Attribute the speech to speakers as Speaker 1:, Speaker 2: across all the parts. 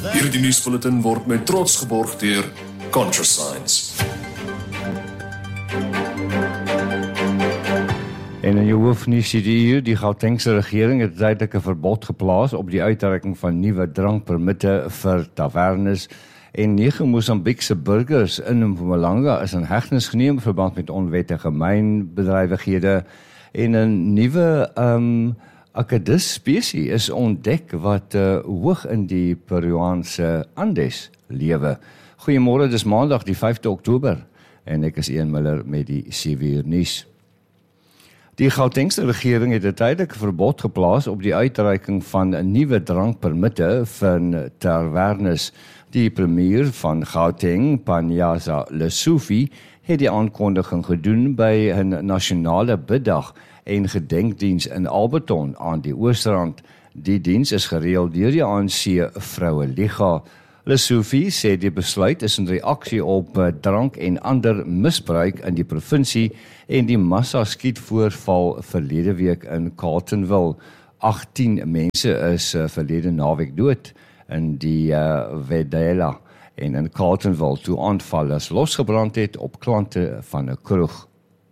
Speaker 1: Hierdie nuusbulletin word met trots geborg deur ContraScience.
Speaker 2: En in jou hoofnuus sê die EU, die Gautengse regering het tydelike verbod geplaas op die uitreiking van nuwe drankpermitte vir tavernes en 9 Mosambiekse burgers in Mpumalanga is in hegtenis geneem in verband met onwettige mynbedrywighede en 'n nuwe Akkedus spesie is ontdek wat hoog in die Peruaanse Andes lewe. Goeiemôre, dis Maandag die 5de Oktober en ek is Ian Miller met die 7 uur nuus. Die Gautengse regering het 'n tydelike verbod geplaas op die uitreiking van 'n nuwe drankpermitte vir tavernes. Die premier van Gauteng, Panyaza Lesufi, het die aankondiging gedoen by 'n nasionale biddag en gedenkdiens in Alberton aan die Oostrand. Die diens is gereël deur die ANC Vroueliga. Lesufi sê die besluit is in reaksie op drank en ander misbruik in die provinsie en die massa-skietvoorval verlede week in Carletonville. 18 mense is verlede naweek dood in die Vedela en in Carletonville toe aanvallers losgebrand het op klante van 'n kroeg.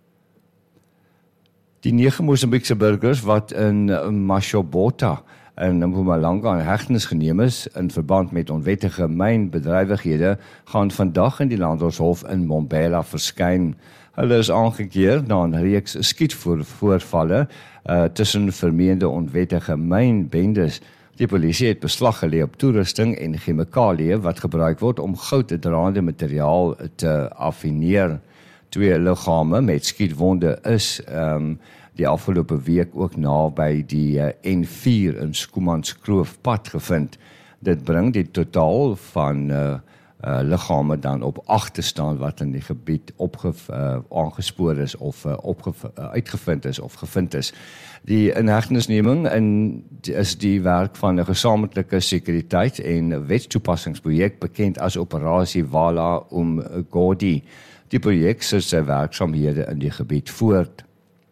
Speaker 2: Die 9 Mosambiekse burgers wat in Mashobota in Mpumalanga in hegtenis geneem is in verband met onwettige mynbedrywighede gaan vandag in die Landroshof in Mbombela verskyn. Hulle is aangekeer na 'n reeks skietvoorvalle tussen vermeende onwettige mynbendes. Die polisie het beslag gelê op toerusting en chemikalieë wat gebruik word om gouddraande materiaal te affineer. 2 liggame met skietwonde is die afgelope week ook naby die N4 in Schoemanskloof pad gevind. Dit bring die totaal van liggame dan op 8 te staan wat in die gebied aangespoor is of uitgevind is of gevind is. Die inhegtenisneming is die werk van 'n gesamentlike sekuriteit en wetstoepassingsprojek bekend as Operasie Vala Umgodi. Die projek sit sy werksaamhede in die gebied voort.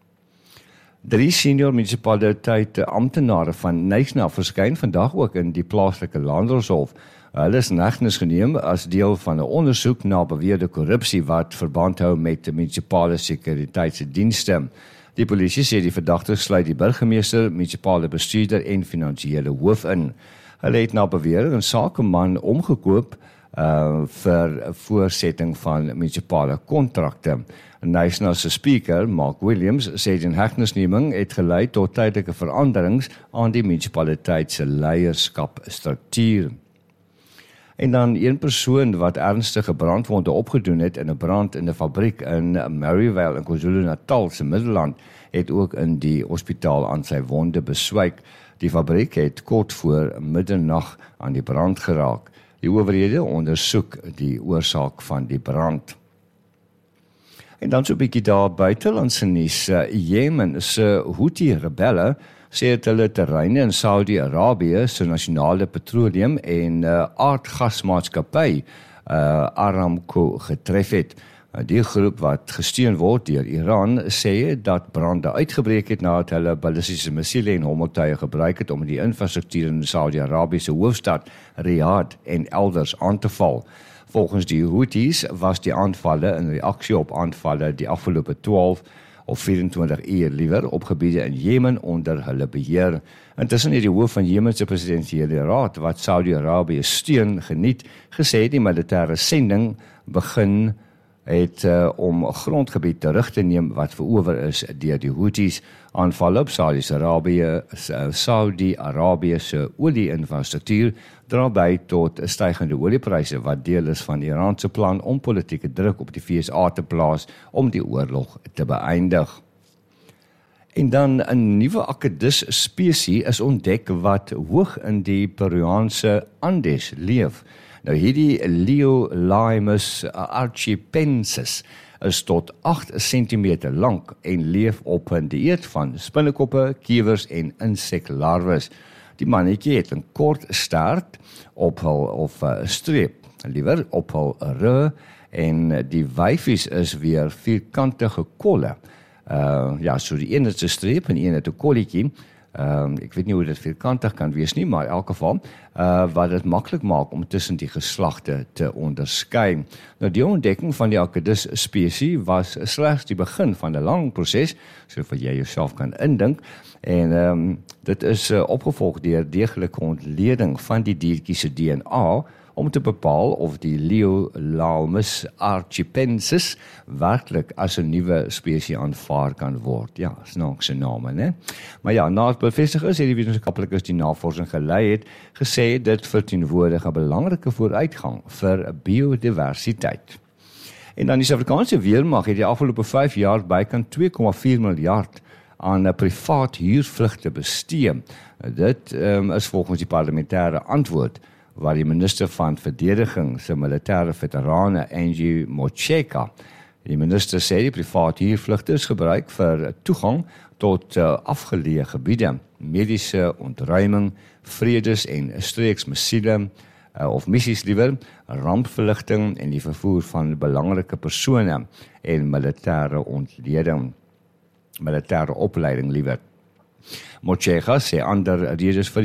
Speaker 2: 3 senior munisipaliteit amptenare van Knysna verskyn vandag ook in die plaaslike Landroshof. Hulle is in hegtenis geneem as deel van 'n ondersoek na beweerde korrupsie wat verband hou met die munisipale sekuriteitsdienste. Die polisie sê die verdagtes sluit die burgemeester, munisipale bestuurder en finansiële hoof in. Hulle het na bewering 'n sakeman omgekoop vir voorsetting van munisipale kontrakte. Knysna se speaker, Mark Williams, sê die hegtenisneming het gelei tot tydelike veranderings aan die munisipaliteit se leierskapstruktuur. En dan 1 persoon wat ernstige brandwonde opgedoen het in 'n brand in 'n fabriek in Maryvale in KwaZulu-Natal se Middelland het ook in die hospitaal aan sy wonde beswyk. Die fabriek het kort voor middernag aan die brand geraak. Die owerhede ondersoek die oorsaak van die brand. En dan so 'n bietjie daar buitelandse nuus. Jemen se Houthi-rebelle sê dat hulle terreine in Saudi-Arabië se nasionale petroleum en aardgasmaatskappy Aramco getref het. Die groep wat gesteun word deur Iran sê dat brande uitgebreek het nadat hulle ballistiese missiele en hommeltuie gebruik het om die infrastruktuur in Saudi-Arabië se hoofstad Riyadh en elders aan te val. Volgens die Houthis was die aanvalle in reaksie op aanvalle die afgelope 12 of 24 uur liewer op gebiede in Jemen onder hulle beheer. Intussen het die hoof van Jemen se presidensiële raad wat Saudi-Arabië steun geniet, gesê die militêre sending begin het om grondgebied terug te neem wat verower is deur die Houthis. Aanvalle op Saudi-Arabië se olie-infrastruktuur dra by tot stygende oliepryse wat deel is van Iran se plan om politieke druk op die VSA te plaas om die oorlog te beëindig. En dan 'n nuwe Akkedus spesie is ontdek wat hoog in die Peruaanse Andes leef. Nou hierdie Leolimus archipensis is tot 8 cm lank en leef op 'n dieet van spinnekoppe, kiewers en inseklarwes. Die mannetjie het 'n kort staart op hul of streep, liewer op hul rug en die wyfies is weer vierkantige kolle. So die een het 'n streep en die een het 'n kolletjie Ek weet nie hoe dit vierkantig kan wees nie, maar in elk geval wat dit maklik maak om tussen die geslagte te onderskei. Nou die ontdekking van die Akedus spesies was slegs die begin van 'n lang proses, so wat jy jouself kan indink, en dit is opgevolg deur deeglike ontleding van die diertjie se DNA om te bepaal of die Leolaumus archipensis werklik as 'n nuwe spesies aanvaar kan word. Ja, snaakse name, né? Maar ja, na het bevestig is, het die wetenskaplikes die navorsing gelei het, gesê dit verteenwoordig 'n belangrike vooruitgang vir biodiversiteit. En dan die Suid-Afrikaanse weermag het die afgelope 5 jaar bykans 2,4 miljard aan 'n privaat huurvlugte bestee. Dit is volgens die parlementêre antwoord waar die minister van verdediging se militêre veterane Angie Motshekga. Die minister sê die privaat huurvlugte is gebruik vir toegang tot afgeleë gebiede, mediese ontruiming, vredes- en streeksmissiele of missies liewer, rampverligting en die vervoer van belangrike persone en militêre ontleding, militêre opleiding liewer. Motshekga sê ander redes vir